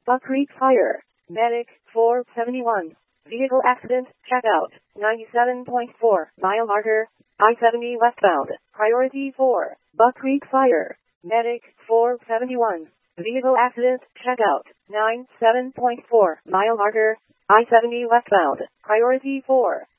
Buck Creek Fire. Medic 471. Vehicle accident, checkout, 97.4 mile marker, I-70 westbound, priority 4, Buck Creek Fire. Medic 471. Vehicle accident, checkout, 97.4 mile marker, I-70 westbound, priority 4.